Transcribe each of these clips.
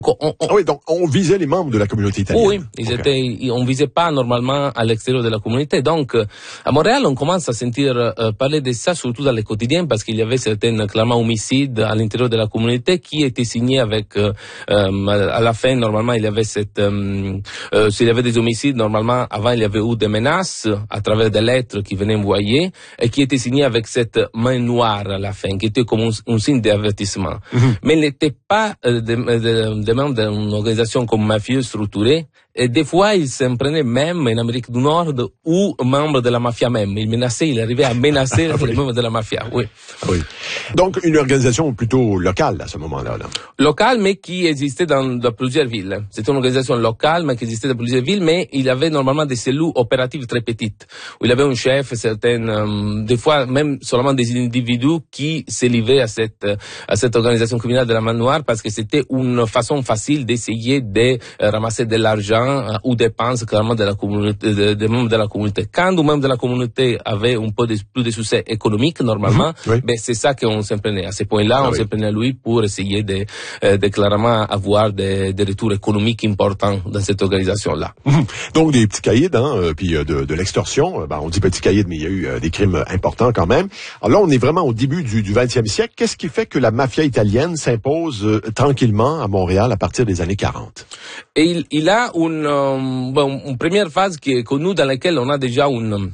Oui, donc on visait les membres de la communauté italienne. Oui, on visait pas normalement à l'extérieur de la communauté. Donc, à Montréal, on commence à sentir parler de ça, surtout dans les quotidiens, parce qu'il y avait certains clairement homicides à l'intérieur de la communauté qui étaient signés avec, à la fin, normalement, il y avait s'il y avait des homicides, normalement, avant, il y avait eu des menaces à travers des lettres qui venaient envoyer et qui étaient signées avec cette main noire à la fin, qui était comme un signe d'avertissement. Mais il n'était pas des membres d'une organisation comme mafieux structurée. Et des fois, ils s'en prenaient même en Amérique du Nord ou membres de la mafia même. Il arrivait à menacer les membres de la mafia. Oui. Donc, une organisation plutôt locale à ce moment-là. Locale, mais qui existait dans plusieurs villes. C'était une organisation locale, mais qui existait dans plusieurs villes, mais il y avait normalement des cellules opératives très petites, où il y avait un chef, des fois même seulement des individus qui se livraient à cette organisation criminelle de la main noire, parce que c'était une façon facile d'essayer de ramasser de l'argent ou dépenses clairement de la communauté, des membres de la communauté. Quand un membre de la communauté avait un peu plus de succès économique, normalement, ben c'est ça qu'on s'en prenait. À ce point-là, on s'en prenait à lui pour essayer de clairement avoir des retours économiques importants dans cette organisation-là. Donc des petits caïds, puis de l'extorsion. On dit petits caïds, mais il y a eu des crimes importants quand même. Alors là, on est vraiment au début du 20e siècle. Qu'est-ce qui fait que la mafia italienne s'impose tranquillement à Montréal à partir des années 40? Et il a une première phase qui est connue, dans laquelle on a déjà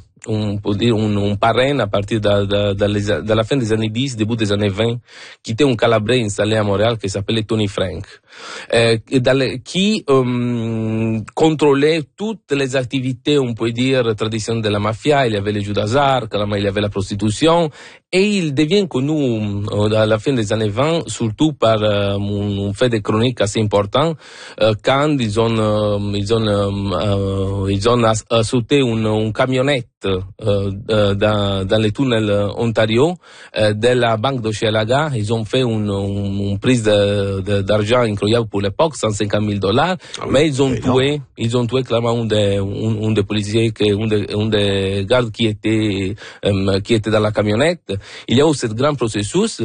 un parrain à partir de la fin des années 10, début des années 20, qui était un Calabrais installé à Montréal qui s'appelait Tony Frank, qui contrôlait toutes les activités, on peut dire, traditionnelles de la mafia. Il y avait les jeux d'hasard, il y avait la prostitution, et il devient connu à la fin des années 20, surtout par un fait de chronique assez important, quand ils ont sauté une camionnette dans les tunnels Ontario de la banque d'Hochelaga. Ils ont fait une prise d'argent incroyable pour l'époque, $150,000, mais ils ont tué clairement un des policiers, un des gardes qui était dans la camionnette. Il y a eu ce grand procès,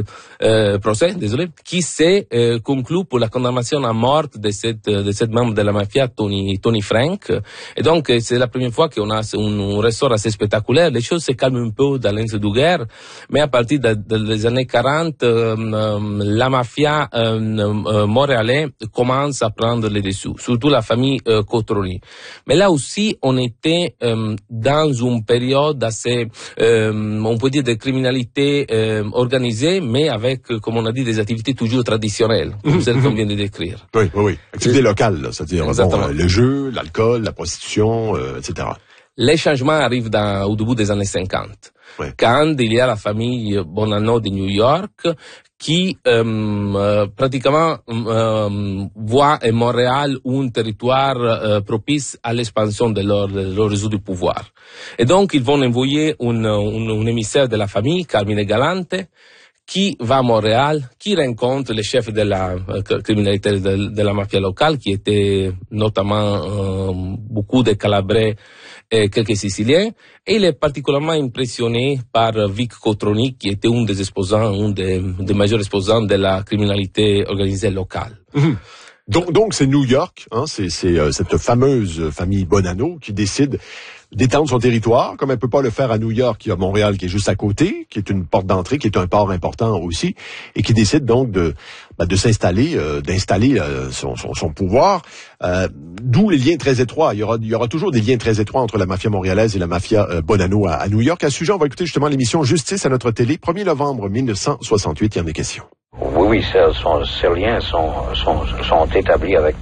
qui s'est conclu pour la condamnation à mort de cette membre de la mafia, Tony Frank. Et donc, c'est la première fois qu'on a un ressort assez spectaculaire. Les choses se calment un peu dans l'entre-deux-guerres, mais à partir des années 40, la mafia montréalaise commence à prendre les dessous, surtout la famille Cotroni. Mais là aussi, on était dans une période assez, on peut dire, de criminalité organisée, mais avec, comme on a dit, des activités toujours traditionnelles, comme celles qu'on vient de décrire. Oui. Activités locales, c'est-à-dire le jeu, l'alcool, la prostitution, etc. Les changements arrivent au début des années 50, quand il y a la famille Bonanno de New York qui pratiquement voit à Montréal un territoire propice à l'expansion de leur réseau de pouvoir. Et donc, ils vont envoyer un émissaire de la famille, Carmine Galante, qui va à Montréal, qui rencontre les chefs de la criminalité de la mafia locale, qui étaient notamment beaucoup de Calabrais et quelques Siciliens, et il est particulièrement impressionné par Vic Cotroni, qui était un des majeurs exposants de la criminalité organisée locale. Donc c'est New York, c'est cette fameuse famille Bonanno qui décide d'étendre son territoire, comme elle peut pas le faire à New York. Il y a Montréal qui est juste à côté, qui est une porte d'entrée, qui est un port important aussi, et qui décide donc de s'installer, d'installer son pouvoir. D'où les liens très étroits. Il y aura toujours des liens très étroits entre la mafia montréalaise et la mafia Bonanno à New York. À ce sujet, on va écouter justement l'émission Justice à notre télé, 1er novembre 1968. Il y en est question. Oui, ces liens sont établis avec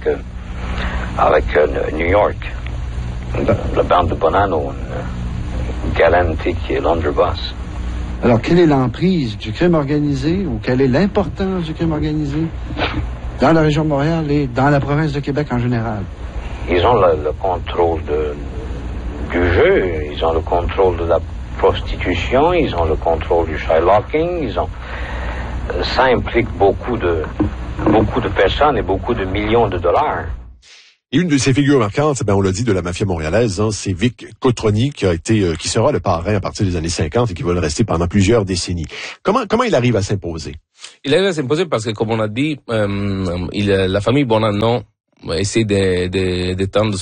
New York. La bande de Bonanno, Galante qui est l'underboss. Alors, quelle est l'emprise du crime organisé ou quelle est l'importance du crime organisé dans la région de Montréal et dans la province de Québec en général? Ils ont le contrôle du jeu, ils ont le contrôle de la prostitution, ils ont le contrôle du shylocking, ça implique beaucoup de personnes et beaucoup de millions de dollars. Et une de ces figures marquantes, on l'a dit, de la mafia montréalaise, hein, c'est Vic Cotroni, qui sera le parrain à partir des années 50 et qui va le rester pendant plusieurs décennies. Comment il arrive à s'imposer? Il arrive à s'imposer parce que, comme on a dit, la famille Bonanno essaie d'étendre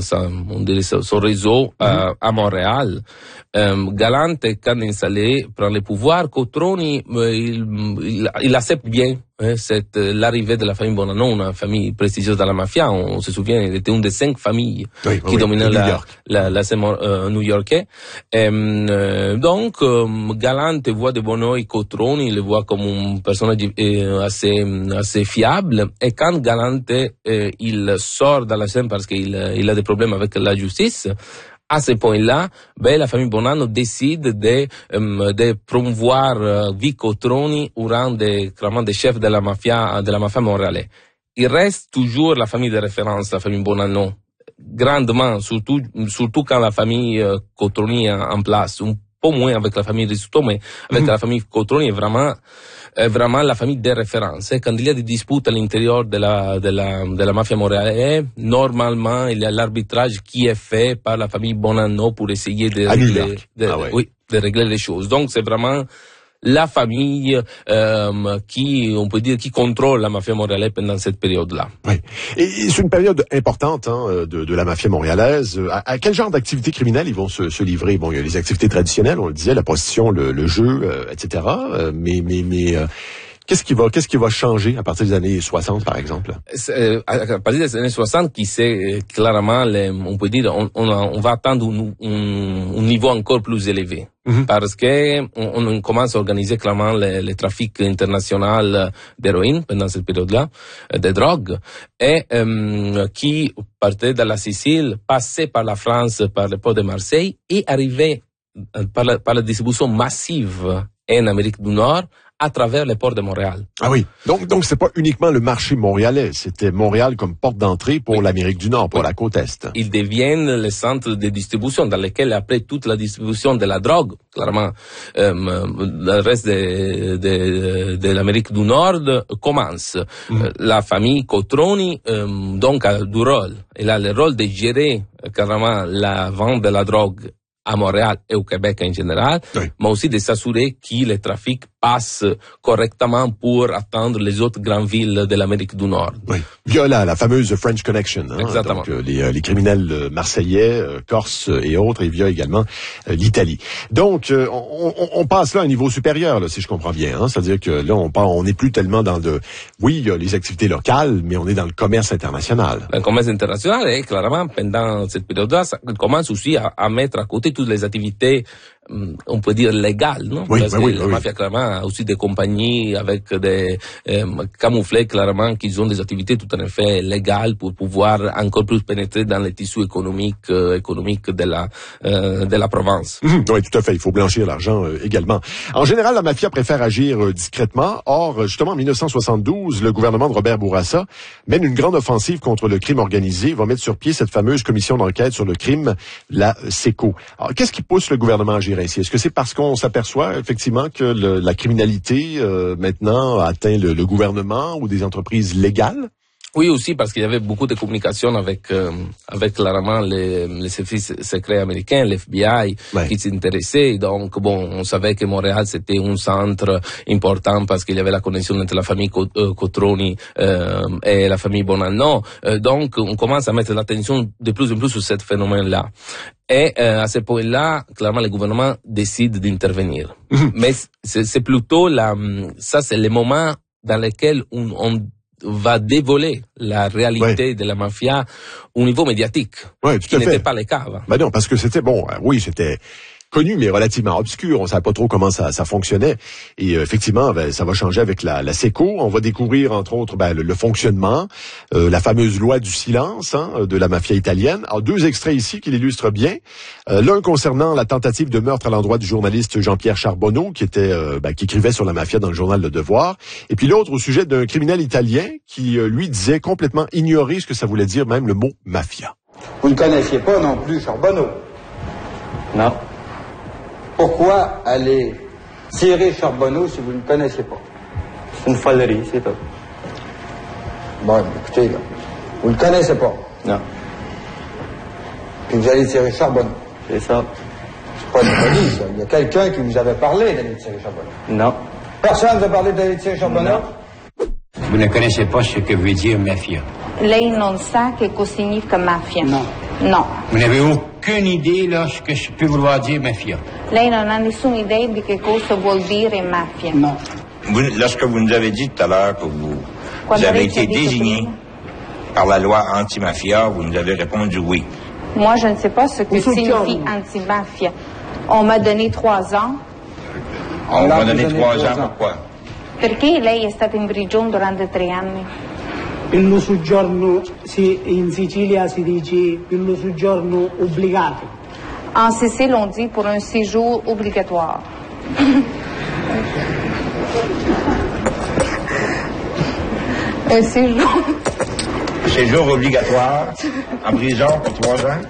son réseau à Montréal. Galante, quand installé, prend le pouvoir. Cotroni, il accepte bien l'arrivée de la famille Bonanno, une famille prestigieuse dans la mafia. On se souvient, il était une des 5 familles qui dominaient la scène new-yorkaise. Donc, Galante voit de bon oeil Cotroni, il le voit comme une personne assez fiable. Et quand Galante, il sort de la scène parce qu'il a des problèmes avec la justice, à ce point-là, la famille Bonanno décide de promouvoir Vic Cotroni au rang clairement des chefs de la mafia montréalaise. Il reste toujours la famille de référence, la famille Bonanno, grandement, surtout quand la famille Cotroni est en place. Un peu moins avec la famille Risotto, mais avec la famille Cotroni est vraiment la famille de référence. Quand il y a des disputes à l'intérieur de la mafia montréalaise, normalement, il y a l'arbitrage qui est fait par la famille Bonanno pour essayer de régler les choses. Donc, c'est vraiment la famille on peut dire, qui contrôle la mafia montréalaise pendant cette période-là. Oui. Et c'est une période importante de la mafia montréalaise. À quel genre d'activités criminelles ils vont se livrer? Bon, il y a les activités traditionnelles, on le disait, la prostitution, le jeu, etc. Mais qu'est-ce qui va changer à partir des années 60, par exemple? À partir des années 60, qui c'est clairement, on peut dire, on va atteindre un niveau encore plus élevé. Parce que on commence à organiser clairement le trafic international d'héroïne pendant cette période-là, de drogue, et qui partait de la Sicile, passait par la France, par le port de Marseille, et arrivait par la distribution massive en Amérique du Nord, à travers les ports de Montréal. Ah oui. Donc c'est pas uniquement le marché montréalais, c'était Montréal comme porte d'entrée pour l'Amérique du Nord, pour la côte Est. Ils deviennent les centres de distribution dans lesquels, après toute la distribution de la drogue, clairement, le reste de l'Amérique du Nord commence. La famille Cotroni, donc, a du rôle. Elle a le rôle de gérer, carrément, la vente de la drogue à Montréal et au Québec en général, mais aussi de s'assurer que le trafic passe correctement pour atteindre les autres grandes villes de l'Amérique du Nord. Oui. Il y a la fameuse French Connection, hein, exactement. Donc les criminels marseillais, corses et autres, et via également l'Italie. Donc on passe là à un niveau supérieur, là, si je comprends bien. Hein, c'est-à-dire que là on n'est plus tellement dans oui, il y a les activités locales, mais on est dans le commerce international. Le commerce international, et clairement pendant cette période-là, ça commence aussi à mettre à côté toutes les activités, on peut dire légales, non? Parce que la mafia clairement a aussi des compagnies avec des camouflés clairement qu'ils ont des activités tout en fait légales pour pouvoir encore plus pénétrer dans les tissus économiques de la province. Oui, tout à fait. Il faut blanchir l'argent également. En général, la mafia préfère agir discrètement. Or, justement, en 1972, le gouvernement de Robert Bourassa mène une grande offensive contre le crime organisé. Il va mettre sur pied cette fameuse commission d'enquête sur le crime, la SECO. Alors, qu'est-ce qui pousse le gouvernement à agir ainsi? Est-ce que c'est parce qu'on s'aperçoit effectivement que la criminalité maintenant atteint le gouvernement ou des entreprises légales? Oui, aussi parce qu'il y avait beaucoup de communication avec clairement les services secrets américains, l'FBI, qui s'intéressaient. Donc, bon, on savait que Montréal, c'était un centre important parce qu'il y avait la connexion entre la famille Cotroni et la famille Bonanno. Donc, on commence à mettre l'attention de plus en plus sur ce phénomène-là. Et à ce point-là, clairement, le gouvernement décide d'intervenir. Mais c'est plutôt ça, c'est le moment dans lequel on va dévoiler la réalité de la mafia au niveau médiatique. Oui, tout à fait. Qui n'était pas le cas. Ben non, parce que c'était c'était connu, mais relativement obscur. On savait pas trop comment ça fonctionnait. Et effectivement, ça va changer avec la SECO. On va découvrir, entre autres, le fonctionnement, la fameuse loi du silence de la mafia italienne. Alors, 2 extraits ici qui l'illustrent bien. L'un concernant la tentative de meurtre à l'endroit du journaliste Jean-Pierre Charbonneau, qui écrivait sur la mafia dans le journal Le Devoir. Et puis l'autre au sujet d'un criminel italien qui, lui, disait complètement ignorer ce que ça voulait dire, même le mot mafia. Vous ne connaissiez pas non plus Charbonneau? Non. Pourquoi aller tirer Charbonneau si vous ne connaissiez pas? C'est une folerie, c'est tout. Bon, écoutez, là, vous ne le connaissez pas. Non. Puis vous allez tirer Charbonneau. C'est ça. C'est pas une folie, ça. Il y a quelqu'un qui vous avait parlé d'aller tirer Charbonneau. Non. Personne ne vous a parlé d'aller tirer Charbonneau? Non. Vous ne connaissez pas ce que veut dire mafia? Lei non sa che cosa significa mafia? No. No. Vous n'avez aucune idée là ce que je peux vouloir dire mafia? Lei non ha nessuna idea di che cosa vuol dire mafia? No. Lorsque vous nous avez dit tout à l'heure que vous avez été désigné par la loi anti-mafia, vous nous avez répondu oui. Moi, je ne sais pas ce que signifie anti-mafia. On m'a donné 3 ans. On m'a donné 3 ans, pourquoi? Perché lei è stata in prigione durante 3 anni? Il soggiorno, in Sicilia si dice il soggiorno obbligato. En Sicile, on dit pour un séjour obligatoire. Un séjour. Séjour obligatoire en prison pour 3 ans?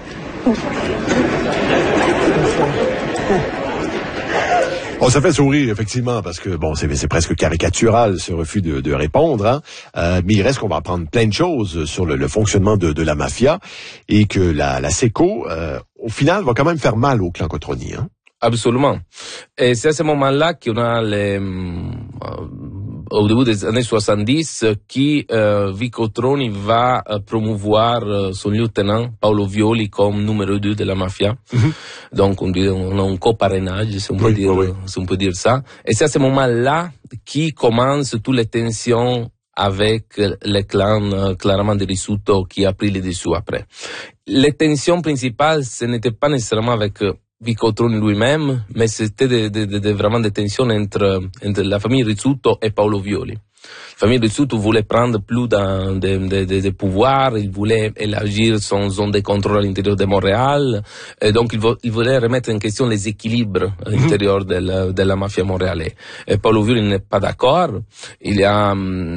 On se fait sourire, effectivement, parce que, bon, c'est presque caricatural, ce refus de répondre, hein. Mais il reste qu'on va apprendre plein de choses sur le fonctionnement de la mafia et que la SECO, au final, va quand même faire mal au clan Cotroni, hein. Absolument. Et c'est à ce moment-là qu'on a au début des années 70, Vico Troni va promouvoir son lieutenant, Paolo Violi, comme numéro 2 de la mafia. Mm-hmm. Donc, on a un coparrainage, si on peut dire ça. Et c'est à ce moment-là qui commence toutes les tensions avec le clan, clairement, de Rizzuto, qui a pris le dessus après. Les tensions principales, ce n'était pas nécessairement avec Vico Troni lui-même, mais c'était vraiment des tensions entre la famille Rizzuto et Paolo Violi. La famille Rizzuto voulait prendre plus de pouvoir, il voulait élargir son zone de contrôle à l'intérieur de Montréal, et donc il voulait remettre en question les équilibres à l'intérieur de la mafia montréalaise. Et Paolo Violi n'est pas d'accord. Il y a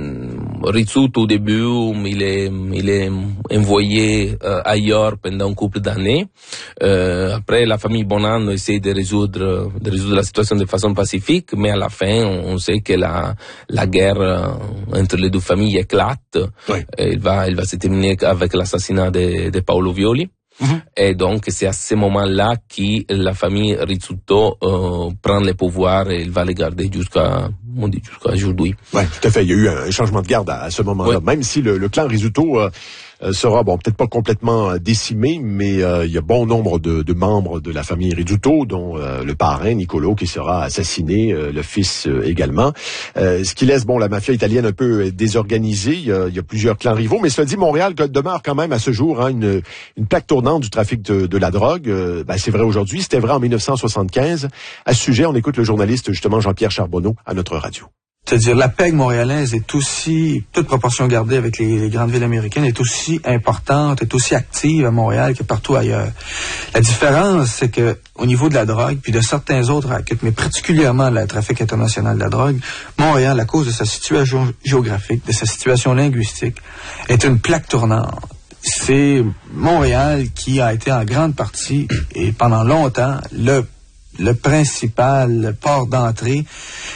Rizzuto au début, il est envoyé ailleurs pendant un couple d'années. Après, la famille Bonanno essaie de résoudre la situation de façon pacifique, mais à la fin, on sait que la guerre entre les deux familles éclate. Oui. Il va se terminer avec l'assassinat de Paolo Violi. Mm-hmm. Et donc, c'est à ce moment-là que la famille Rizzuto prend le pouvoir et il va les garder jusqu'à aujourd'hui. Oui, tout à fait. Il y a eu un changement de garde à ce moment-là. Oui. Même si le clan Rizzuto sera, bon, peut-être pas complètement décimé, mais il y a bon nombre de membres de la famille Rizzuto, dont le parrain Niccolo qui sera assassiné, le fils également. Ce qui laisse, bon, la mafia italienne un peu désorganisée. Il y a plusieurs clans rivaux, mais cela dit, Montréal demeure quand même à ce jour une plaque tournante du trafic de la drogue. C'est vrai aujourd'hui, c'était vrai en 1975. À ce sujet, on écoute le journaliste justement Jean-Pierre Charbonneau à notre radio. C'est-à-dire, la PEG montréalaise est aussi, toute proportion gardée avec les grandes villes américaines, est aussi importante, est aussi active à Montréal que partout ailleurs. La différence, c'est que, au niveau de la drogue, puis de certains autres rackets, mais particulièrement le trafic international de la drogue, Montréal, à cause de sa situation géographique, de sa situation linguistique, est une plaque tournante. C'est Montréal qui a été en grande partie, et pendant longtemps, le principal port d'entrée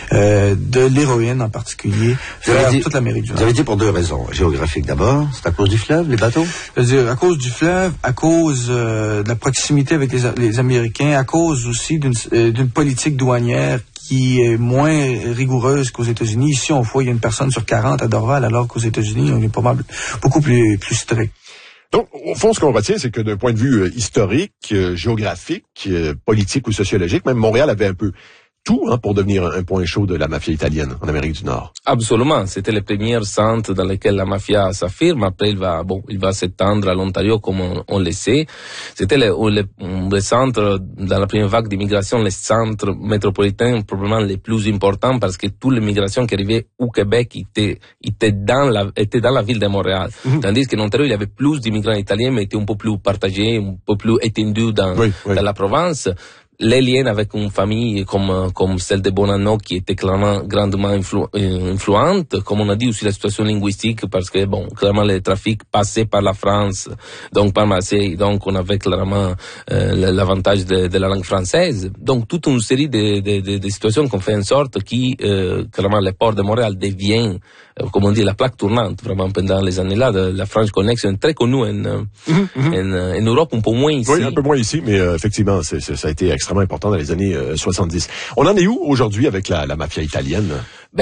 de l'héroïne en particulier vers toute l'Amérique du Nord. Vous avez dit pour 2 raisons. Géographique d'abord, c'est à cause du fleuve, les bateaux? C'est-à-dire à cause du fleuve, à cause de la proximité avec les Américains, à cause aussi d'une politique douanière qui est moins rigoureuse qu'aux États-Unis. Ici, on voit il y a une personne sur 40 à Dorval, alors qu'aux États-Unis, on est probablement beaucoup plus strict. Donc, au fond, ce qu'on retient, c'est que d'un point de vue historique, géographique, politique ou sociologique, même Montréal avait un peu tout pour devenir un point chaud de la mafia italienne en Amérique du Nord. Absolument. C'était le premier centre dans lequel la mafia s'affirme. Après, il va s'étendre à l'Ontario, comme on le sait. C'était le centre, dans la première vague d'immigration, le centre métropolitain probablement le plus important parce que toute l'immigration qui arrivait au Québec était dans la ville de Montréal. Mm-hmm. Tandis qu'en Ontario, il y avait plus d'immigrants italiens, mais étaient un peu plus partagés, un peu plus étendus dans la province. les liens avec une famille comme celle de Bonanno qui était clairement grandement influente, comme on a dit aussi la situation linguistique parce que clairement le trafic passait par la France, donc par Marseille, donc on avait clairement l'avantage de la langue française. Donc toute une série de situations qu'on fait en sorte qui clairement le port de Montréal devient comme on dit la plaque tournante vraiment pendant les années là de la French Connection, très connue en Europe, un peu moins ici. Oui, un peu moins ici, mais effectivement ça a été extrêmement important dans les années 70. On en est où aujourd'hui avec la mafia italienne?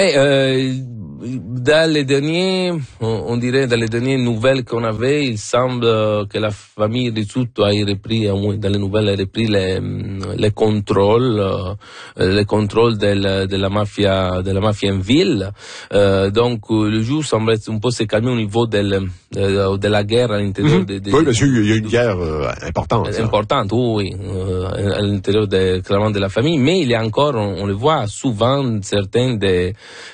Dans les dernières nouvelles qu'on avait, il semble que la famille Rizzuto a repris, dans les nouvelles, a repris les contrôles de la mafia en ville. Donc, le jour semble être un peu se calmer au niveau de la guerre à l'intérieur Oui, monsieur, il y a une guerre importante. Importante, oui, à l'intérieur clairement de la famille, mais il y a encore, on le voit souvent, certaines des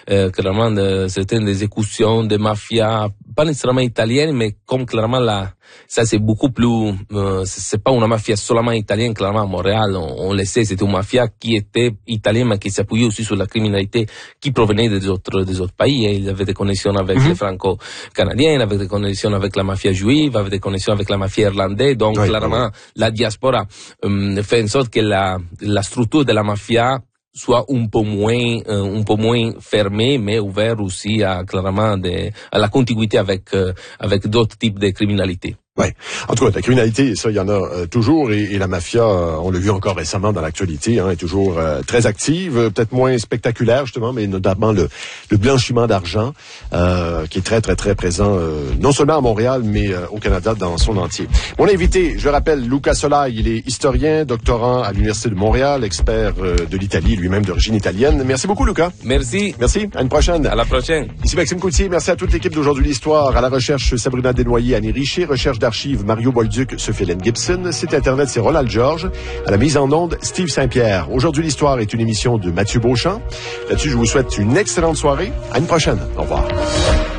exécutions de mafia, pas nécessairement italienne, mais comme clairement ça c'est beaucoup plus, c'est pas une mafia seulement italienne, clairement à Montréal, on le sait, c'était une mafia qui était italienne, mais qui s'appuyait aussi sur la criminalité qui provenait des autres pays, il avait des connexions avec les franco-canadiens, avec des connexions avec la mafia juive, avec des connexions avec la mafia irlandaise, donc clairement la diaspora fait en sorte que la structure de la mafia soit un peu moins fermé, mais ouvert aussi à la contiguïté avec d'autres types de criminalité. Ouais. En tout cas, la criminalité, ça, il y en a toujours, et la mafia, on l'a vu encore récemment dans l'actualité, est toujours très active, peut-être moins spectaculaire justement, mais notamment le blanchiment d'argent, qui est très très très présent, non seulement à Montréal, mais au Canada dans son entier. Mon invité, je le rappelle, Luca Solai, il est historien, doctorant à l'Université de Montréal, expert de l'Italie, lui-même d'origine italienne. Merci beaucoup, Luca. Merci. Merci. À une prochaine. À la prochaine. Ici Maxime Coutier. Merci à toute l'équipe d'Aujourd'hui l'Histoire. À la recherche, Sabrina Desnoyers, Annie Richer. Recherche d'archives, Mario Bolduc, Sophie Hélène Gibson. Site Internet, c'est Ronald Georges. À la mise en onde, Steve Saint-Pierre. Aujourd'hui l'Histoire est une émission de Mathieu Beauchamp. Là-dessus, je vous souhaite une excellente soirée. À une prochaine. Au revoir.